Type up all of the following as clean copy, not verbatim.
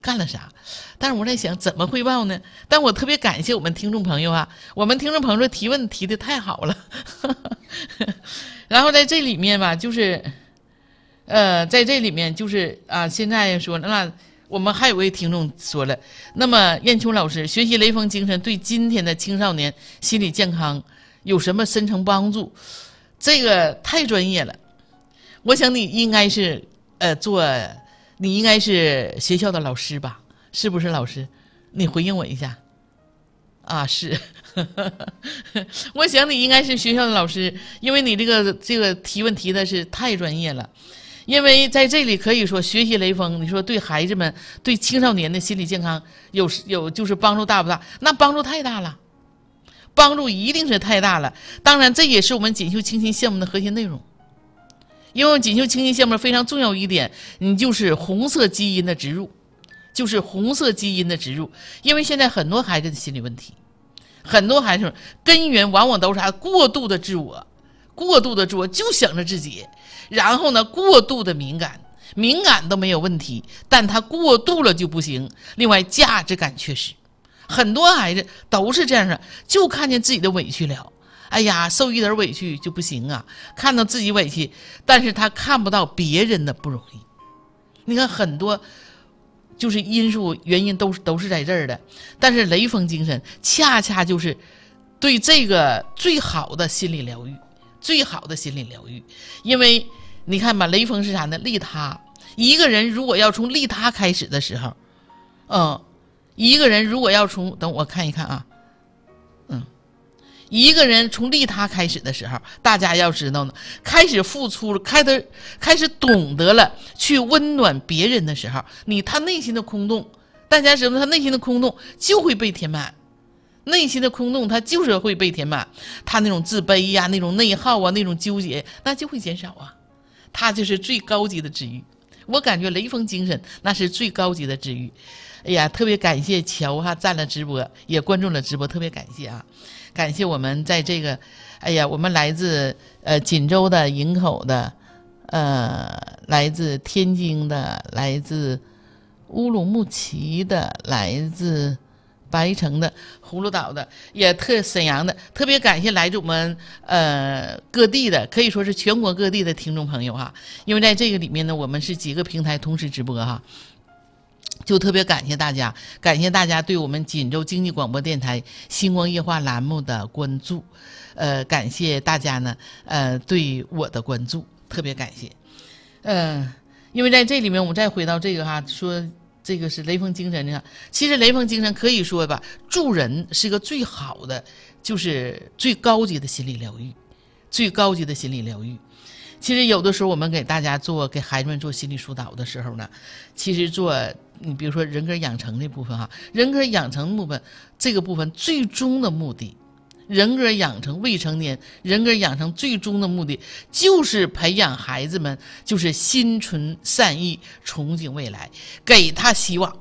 干了啥？但是我在想怎么汇报呢？但我特别感谢我们听众朋友啊，我们听众朋友提问提的太好了。然后在这里面吧，就是在这里面就是啊，现在说那我们还有位听众说了，那么燕秋老师，学习雷锋精神对今天的青少年心理健康有什么深层帮助？这个太专业了，我想你应该是你应该是学校的老师吧？是不是老师？你回应我一下。啊，是。我想你应该是学校的老师，因为你这个提问提的是太专业了。因为在这里可以说学习雷锋，你说对孩子们对青少年的心理健康有就是帮助大不大？那帮助太大了，帮助一定是太大了。当然这也是我们锦绣清新项目的核心内容。因为锦绣清新项目非常重要一点，你就是红色基因的植入，就是红色基因的植入。因为现在很多孩子的心理问题，很多孩子根源往往都是他过度的自我就想着自己，然后呢过度的敏感都没有问题，但他过度了就不行。另外价值感缺失，很多孩子都是这样的，就看见自己的委屈了，哎呀受一点委屈就不行啊，看到自己委屈，但是他看不到别人的不容易。你看很多就是原因都是在这儿的，但是雷锋精神恰恰就是对这个最好的心理疗愈，因为你看吧，雷锋是啥呢？利他。一个人如果要从利他开始的时候，一个人如果要从等我看一看啊，一个人从利他开始的时候，大家要知道呢，开始付出了，开始懂得了去温暖别人的时候，他内心的空洞，大家知道他内心的空洞就会被填满。内心的空洞它就是会被填满，他那种自卑呀，那种内耗啊，那种纠结那就会减少啊，他就是最高级的治愈。我感觉雷锋精神那是最高级的治愈。哎呀，特别感谢乔赞了直播，也关注了直播，特别感谢啊！感谢我们在这个，哎呀，我们来自锦州的、营口的，来自天津的，来自乌鲁木齐的，来自白城的、葫芦岛的，也沈阳的，特别感谢来自我们各地的，可以说是全国各地的听众朋友哈。因为在这个里面呢，我们是几个平台同时直播哈，就特别感谢大家对我们锦州经济广播电台星光夜话栏目的关注，感谢大家呢对我的关注，特别感谢。因为在这里面我们再回到这个哈，说这个是雷锋精神呢，其实雷锋精神可以说吧，助人是一个最好的，就是最高级的心理疗愈，其实有的时候我们给孩子们做心理疏导的时候呢，其实你比如说人格养成这部分哈，人格养成部分这个部分最终的目的，人格养成未成年人格养成最终的目的就是培养孩子们就是心存善意，憧憬未来，给他希望，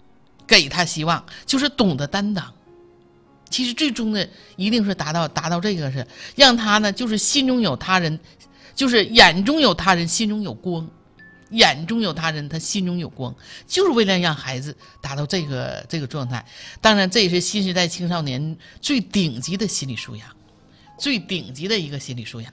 就是懂得担当。其实最终的一定是达到这个，是让他呢就是心中有他人，就是眼中有他人心中有光，他心中有光，就是为了让孩子达到这个状态。当然这也是新时代青少年最顶级的心理素养，最顶级的一个心理素养。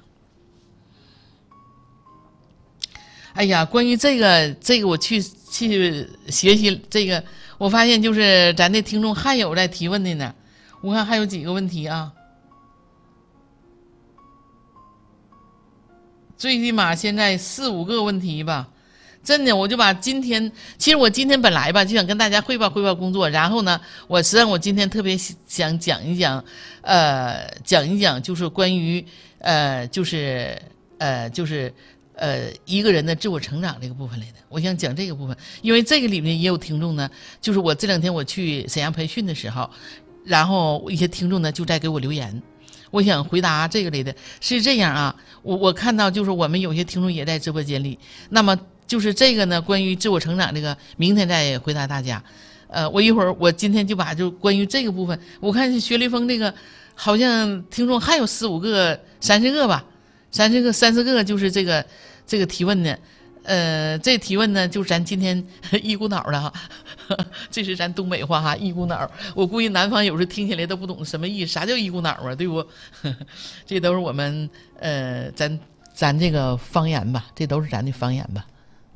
哎呀，关于这个我去学习这个，我发现就是咱的听众还有在提问的呢，我看还有几个问题啊，最起码现在4-5个问题吧。真的，我就把其实我今天本来吧就想跟大家汇报工作，然后呢，实际上我今天特别想讲一讲就是关于一个人的自我成长这个部分来的。我想讲这个部分，因为这个里面也有听众呢，就是我这2天我去沈阳培训的时候，然后一些听众呢就在给我留言，我想回答这个类的。是这样啊，我看到就是我们有些听众也在直播间里，那么就是这个呢关于自我成长这个明天再回答大家。我今天就把就关于这个部分，我看学雷锋这个好像听众还有4-5个30个吧，30个就是这个提问的。 这提问呢，就是咱今天一股脑的哈，这是咱东北话哈，一股脑。我估计南方有时听起来都不懂什么意思，啥叫一股脑啊，对不？这都是我们咱这个方言吧，这都是咱的方言吧，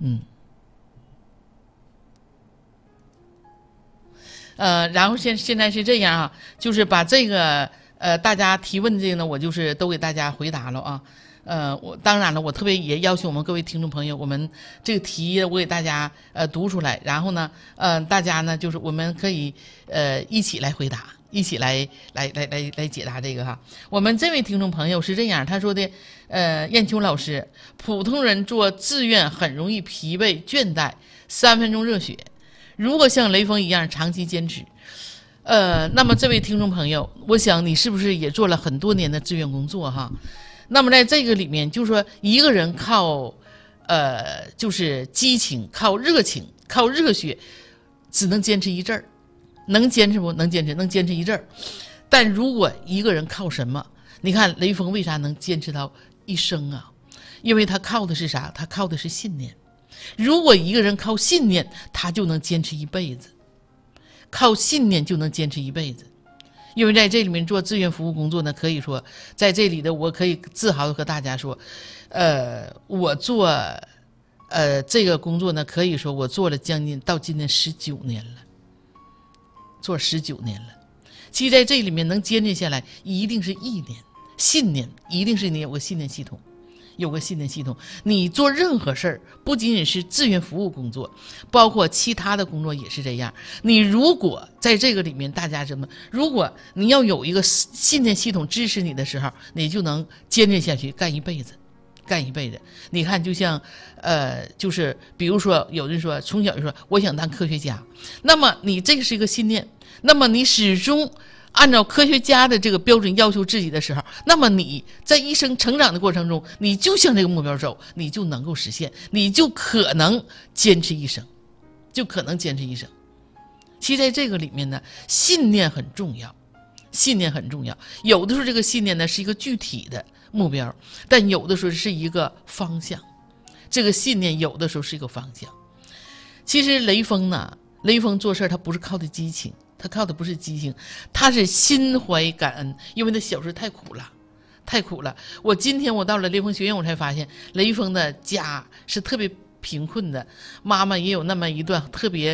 然后现在是这样啊，就是把这个大家提问这个呢，我就是都给大家回答了啊。我当然了，我特别也要求我们各位听众朋友，我们这个题我给大家读出来，然后呢，大家呢就是我们可以一起来回答，一起来解答这个哈。我们这位听众朋友是这样，他说的，燕秋老师，普通人做志愿很容易疲惫倦怠，3分钟热血，如果像雷锋一样长期坚持。那么这位听众朋友，我想你是不是也做了很多年的志愿工作哈？那么在这个里面，就是说一个人靠就是激情，靠热情，靠热血，只能坚持一阵儿，能坚持不能坚持，能坚持一阵儿。但如果一个人靠什么？你看雷锋为啥能坚持到一生啊？因为他靠的是啥？他靠的是信念。如果一个人靠信念，他就能坚持一辈子。靠信念就能坚持一辈子。因为在这里面做志愿服务工作呢，可以说在这里的我可以自豪的和大家说，我做这个工作呢，可以说我做了将近到今年19年了，做19年了。其实在这里面能坚持下来，一定是意念、信念，一定是你有个信念系统。有个信念系统，你做任何事儿，不仅仅是志愿服务工作，包括其他的工作也是这样。你如果在这个里面，大家什么？如果你要有一个信念系统支持你的时候，你就能坚持下去，干一辈子，干一辈子。你看，就像就是比如说，有人说从小就说我想当科学家，那么你这是一个信念，那么你始终按照科学家的这个标准要求自己的时候，那么你在一生成长的过程中，你就向这个目标走，你就能够实现，你就可能坚持一生，就可能坚持一生。其实在这个里面呢，信念很重要，信念很重要。有的时候这个信念呢是一个具体的目标，但有的时候是一个方向。这个信念有的时候是一个方向。其实雷锋呢，雷锋做事他不是靠的激情。他靠的不是激情，他是心怀感恩，因为他小时候太苦了，太苦了。今天我到了雷锋学院，我才发现雷锋的家是特别贫困的，妈妈也有那么一段特别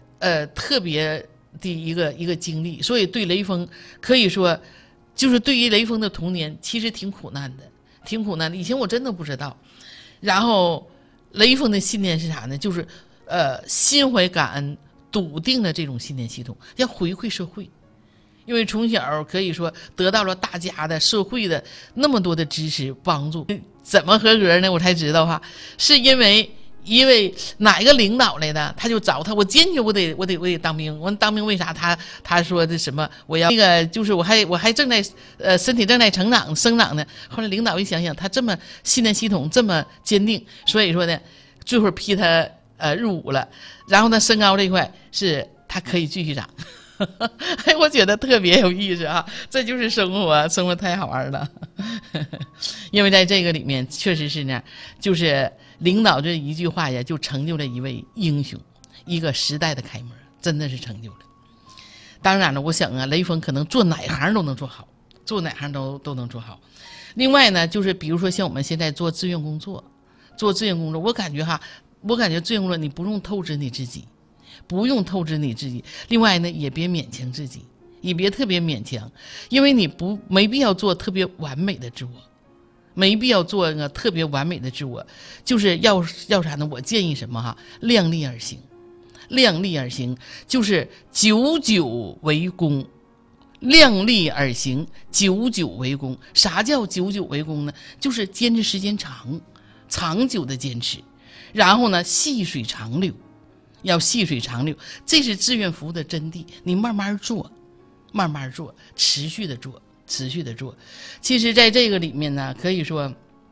的一个经历，所以对雷锋可以说，就是对于雷锋的童年其实挺苦难的，挺苦难的。以前我真的不知道。然后雷锋的信念是啥呢？就是心怀感恩。笃定的这种信念系统，要回馈社会，因为从小可以说得到了大家的社会的那么多的支持帮助。怎么合格呢？我才知道哈，是因为一位哪一个领导来的，他就找他，我坚决我得当兵。我当兵为啥？他说的什么？我要那个就是我还正在身体正在生长呢。后来领导一想想，他这么信念系统这么坚定，所以说呢，最后批他入伍了。然后呢，身高这一块是他可以继续长。哎，我觉得特别有意思啊！这就是生活太好玩了。因为在这个里面确实是那样，就是领导这一句话呀，就成就了一位英雄，一个时代的楷模，真的是成就了。当然了，我想啊，雷锋可能做哪行都能做好，做哪行都能做好。另外呢，就是比如说像我们现在做志愿工作，我感觉志愿工作你不用透支你自己，不用透支你自己。另外呢，也别勉强自己，也别特别勉强，因为你没必要做特别完美的自我，没必要做个特别完美的自我。就是要啥呢？我建议什么哈？量力而行，量力而行，就是久久为功。量力而行，久久为功。啥叫久久为功呢？就是坚持时间长，长久的坚持。然后呢，细水长流，要细水长流，这是志愿服务的真谛。你慢慢做，慢慢做，持续的做，持续的做。其实在这个里面呢，可以说，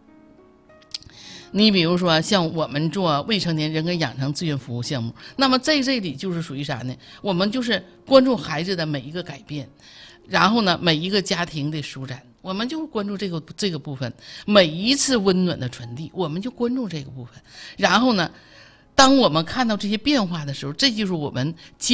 你比如说像我们做未成年人跟养成志愿服务项目，那么在这里就是属于啥呢？我们就是关注孩子的每一个改变，然后呢，每一个家庭的舒展。 我们就关注这个部分，每一次温暖的传递，我们就关注这个部分。然后呢，当我们看到这些变化的时候，这就是我们